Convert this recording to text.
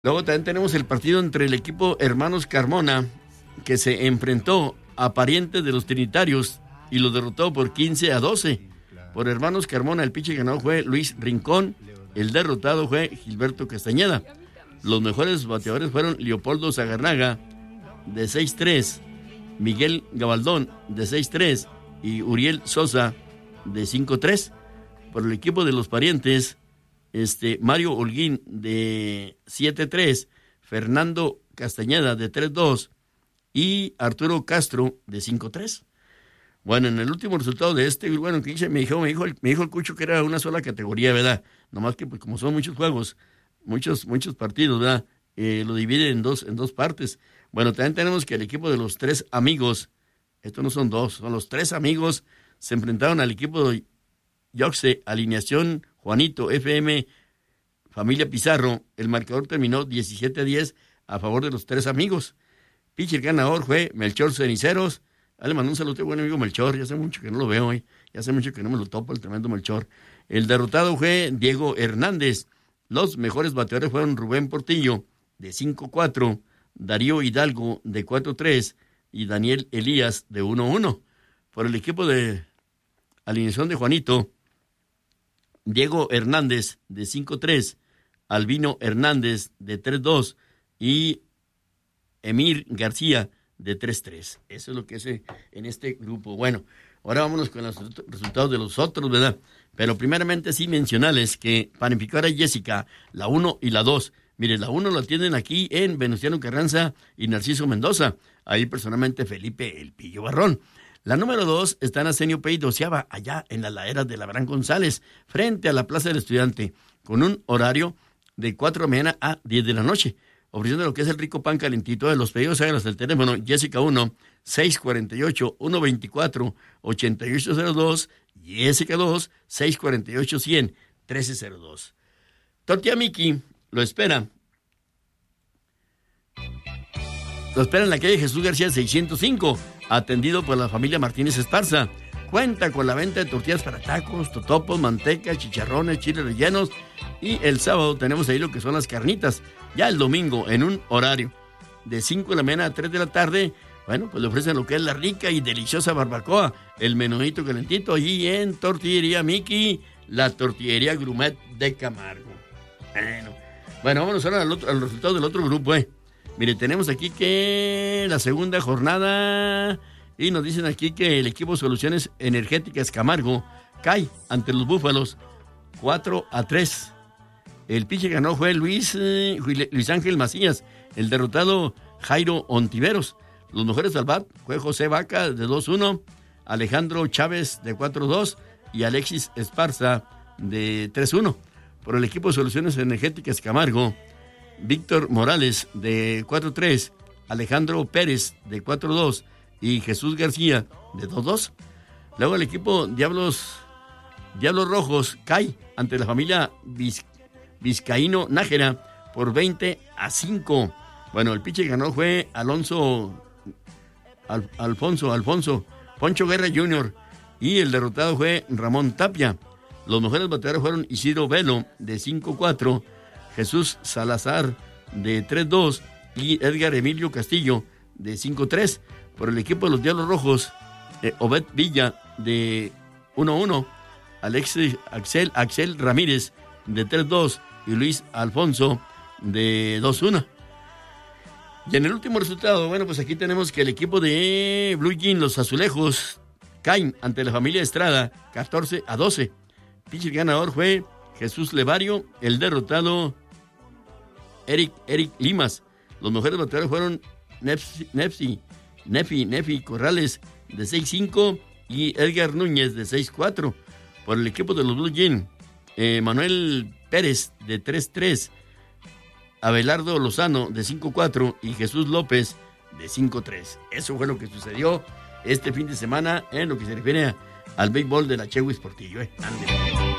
Luego también tenemos el partido entre el equipo Hermanos Carmona, que se enfrentó a Parientes de los Trinitarios y lo derrotó por 15-12. Por Hermanos Carmona, el pitcher ganador fue Luis Rincón, el derrotado fue Gilberto Castañeda. Los mejores bateadores fueron Leopoldo Zagarnaga, de 6-3, Miguel Gabaldón, de 6-3, y Uriel Sosa, de 5-3. Por el equipo de los Parientes, Mario Holguín, de 7-3, Fernando Castañeda, de 3-2, y Arturo Castro, de 5-3. Bueno, en el último resultado de que hice, me dijo el Cucho que era una sola categoría, ¿verdad? Nomás que pues como son muchos juegos, muchos partidos, ¿verdad? Lo divide en dos partes. Bueno, también tenemos que el equipo de los Tres Amigos, estos no son dos, son los Tres Amigos, se enfrentaron al equipo de Yoxe, Alineación Juanito, FM, Familia Pizarro. El marcador terminó 17-10 a favor de los Tres Amigos. Pitcher ganador fue Melchor Ceniceros. Le mandó un saludo a buen amigo Melchor, ya hace mucho que no lo veo hoy, ya hace mucho que no me lo topo el tremendo Melchor. El derrotado fue Diego Hernández. Los mejores bateadores fueron Rubén Portillo, de 5-4, Darío Hidalgo, de 4-3, y Daniel Elías, de 1-1. Por el equipo de alineación de Juanito, Diego Hernández, de 5-3, Albino Hernández, de 3-2, y Emir García, de 3-3. Eso es lo que es en este grupo. Bueno, ahora vámonos con los resultados de los otros, ¿verdad? Pero primeramente sí mencionarles que Panificadora Jessica, la 1 y la 2. Mire, la 1 la tienen aquí en Venustiano Carranza y Narciso Mendoza. Ahí personalmente Felipe El Pillo Barrón. La número 2 está en Arsenio Pey Doceava, allá en las laderas de Labrán González, frente a la Plaza del Estudiante, con un horario de 4 de la mañana a 10 de la noche. Ofreciendo lo que es el rico pan calentito. De los pedidos háganlos del teléfono Jessica 1, 648-124-8802, Jessica 2, 648-100, 1302. Tortilla Miki lo espera. Lo espera en la calle Jesús García 605, atendido por la familia Martínez Esparza. Cuenta con la venta de tortillas para tacos, totopos, manteca, chicharrones, chiles rellenos. Y el sábado tenemos ahí lo que son las carnitas. Ya el domingo, en un horario de 5 de la mañana a 3 de la tarde, bueno, pues le ofrecen lo que es la rica y deliciosa barbacoa, el menudito calentito, allí en Tortillería Miki, la tortillería Grumet de Camargo. Bueno, vámonos ahora al resultado del otro grupo, Mire, tenemos aquí que la segunda jornada, y nos dicen aquí que el equipo Soluciones Energéticas Camargo cae ante los Búfalos 4-3. El pitcher ganó fue Luis Ángel Macías, el derrotado Jairo Ontiveros. Los mejores al bat fue José Vaca, de 2-1, Alejandro Chávez, de 4-2, y Alexis Esparza, de 3-1. Por el equipo de Soluciones Energéticas Camargo, Víctor Morales, de 4-3, Alejandro Pérez, de 4-2, y Jesús García, de 2-2. Luego el equipo Diablos Rojos cae ante la familia Vizcaíno Nájera por 20-5. Bueno, el pitcher ganó fue Alfonso Poncho Guerra Jr. y el derrotado fue Ramón Tapia. Los mejores bateadores fueron Isidro Velo, de 5-4, Jesús Salazar, de 3-2, y Edgar Emilio Castillo, de 5-3. Por el equipo de los Diablos Rojos, Obed Villa, de 1-1, Axel Ramírez, de 3-2, y Luis Alfonso, de 2-1. Y en el último resultado, bueno, pues aquí tenemos que el equipo de Blue Jean, los Azulejos, caen ante la familia Estrada 14-12. Pitcher ganador fue Jesús Levario, el derrotado Eric Limas. Los mejores bateadores fueron Nefi Corrales, de 6-5, y Edgar Núñez, de 6-4. Por el equipo de los Blue Jean, Manuel Pérez, de 3-3, Abelardo Lozano, de 5-4, y Jesús López, de 5-3. Eso fue lo que sucedió este fin de semana en lo que se refiere al béisbol de la Chehuis Portillo.